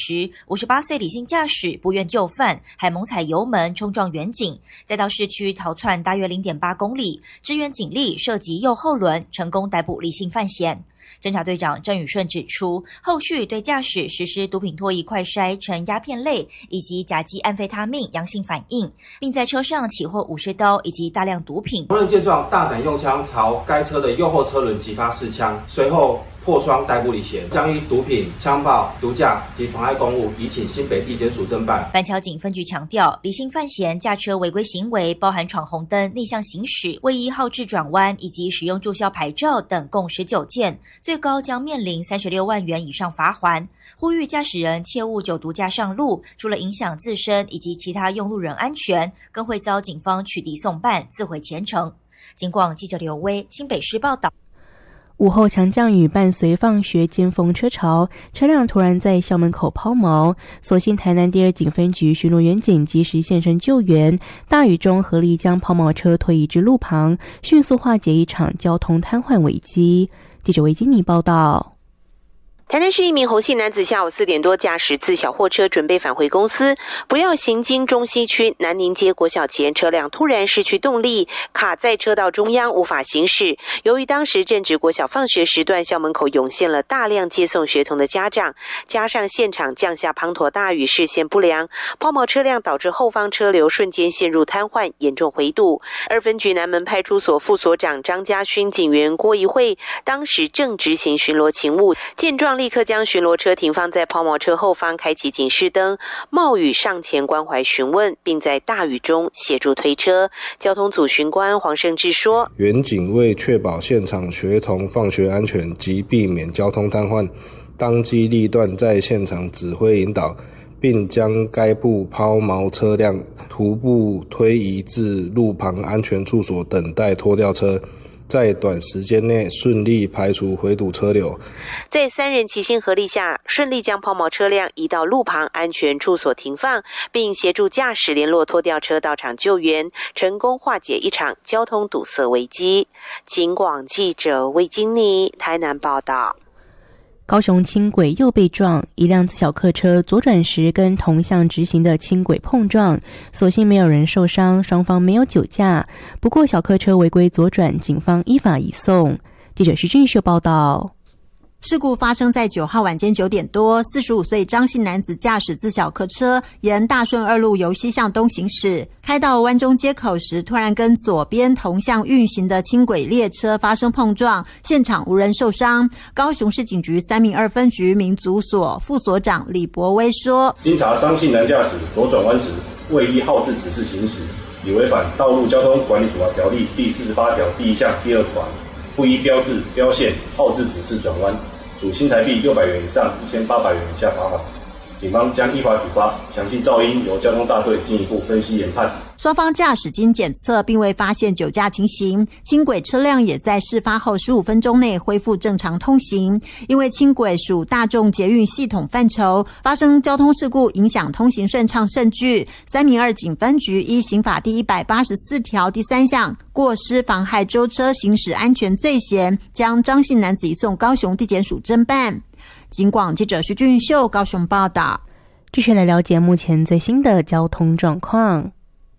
时，58岁李姓驾驶不愿就范，还猛踩油门冲撞远警，再到市区逃窜大约 0.8 公里，支援警力射击右后轮，成功逮捕李姓犯嫌。侦查队长郑宇顺指出，后续对驾驶实施毒品唾液快筛呈鸦片类以及甲基安非他命阳性反应，并在车上起获武士刀以及大量毒品。 同仁见状，大胆用枪朝该车的右后车轮击发4枪，随后破窗逮捕李嫌，将依毒品、枪爆、毒驾及妨碍公务移请新北地检署侦办。 板桥警分局强调，李姓犯嫌驾车违规行为包含闯红灯、逆向行驶、未依号志转弯以及使用注销牌照等共19件，最高将面临36万元以上罚锾。呼吁驾驶人切勿酒毒驾上路，除了影响自身以及其他用路人安全，更会遭警方取缔送办，自毁前程。警广记者刘威新北市报道。 午后强降雨伴随放学尖峰车潮，车辆突然在校门口抛锚，所幸台南第2警分局巡逻员警及时现身救援，大雨中合力将抛锚车推移至路旁，迅速化解一场交通瘫痪危机。记者维金妮报道。 台南市一名侯姓男子下午4点多驾驶自小货车准备返回公司，不料行经中西区南宁街国小前，车辆突然失去动力，卡在车道中央无法行驶。由于当时正值国小放学时段，校门口涌现了大量接送学童的家长，加上现场降下滂沱大雨，视线不良，抛锚车辆导致后方车流瞬间陷入瘫痪，严重回堵。2分局南门派出所副所长张家勋、警员郭怡慧当时正执行巡逻勤务，见状立刻将巡逻车停放在抛锚车后方，开启警示灯，冒雨上前关怀询问，并在大雨中协助推车。交通组巡官黄胜志说， 员警为确保现场学童放学安全及避免交通瘫痪，当机立断在现场指挥引导，并将该部抛锚车辆徒步推移至路旁安全处所等待拖吊车，在短时间内顺利排除回堵车流。 在3人齐心合力下，顺利将抛锚车辆移到路旁安全处所停放，并协助驾驶联络拖吊车到场救援，成功化解一场交通堵塞危机。警广记者魏金妮台南报道。 高雄轻轨又被撞，一辆小客车左转时跟同向直行的轻轨碰撞，所幸没有人受伤，双方没有酒驾。不过小客车违规左转，警方依法移送。记者徐俊秀报道。 事故发生在9号晚间9点多，45岁张姓男子驾驶自小客车沿大顺2路由西向东行驶，开到湾中街口时，突然跟左边同向运行的轻轨列车发生碰撞，现场无人受伤。高雄市警局3名2分局民族所副所长李博威说， 经查张姓男驾驶左转弯时未依号志指示行驶，已违反道路交通管理处罚条例第48条第1项第2款，不依标志、标线、号志指示转弯，处新台币600元以上1800元以下罚款。警方将依法举发，详细噪音由交通大队进一步分析研判。 双方驾驶经检测并未发现酒驾情形，轻轨车辆也在事发后15分钟内恢复正常通行。因为轻轨属大众捷运系统范畴，发生交通事故影响通行顺畅甚巨。3名2警分局依刑法第184条第3项过失妨害舟车行驶安全罪嫌，将张姓男子移送高雄地检署侦办。警广记者徐俊秀高雄报道。 继续来了解目前最新的交通状况。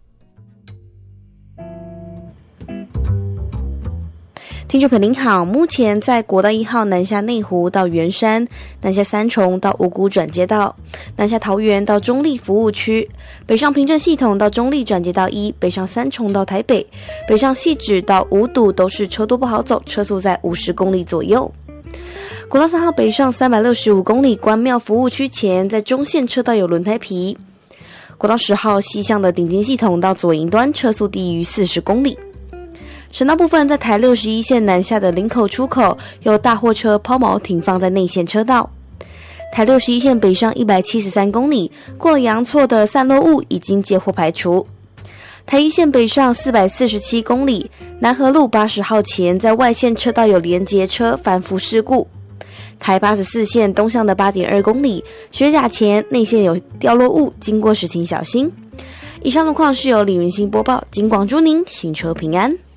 听众朋友您好，目前在国道1号南下内湖到圆山，南下三重到五股转接道，南下桃园到中立服务区，北上平镇系统到中立转接道1，北上三重到台北，北上汐止到五堵都是车多不好走，车速在50公里左右。国道3号北上365公里关庙服务区前，在中线车道有轮胎皮。国道10号西向的顶金系统到左营端车速低于40公里。省道部分，在台61线南下的林口出口有大货车抛锚停放在内线车道。台61线北上173公里，过了阳错的散落物已经接获排除。台1线北上447公里，南河路80号前在外线车道有连结车翻覆事故。台84线东向的8.2公里，学甲前内线有掉落物，经过时请小心。以上路况是由李云欣播报，警广祝您行车平安。